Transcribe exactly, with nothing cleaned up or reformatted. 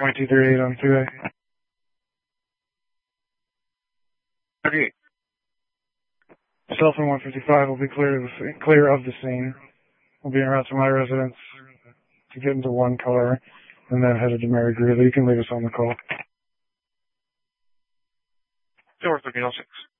point two three eight on two A. thirty-eight. Self and one fifty-five will be clear of the, clear of the scene. We'll be en route to my residence to get into one car and then headed to Mary Greeley. You can leave us on the call. Silver thirteen oh six.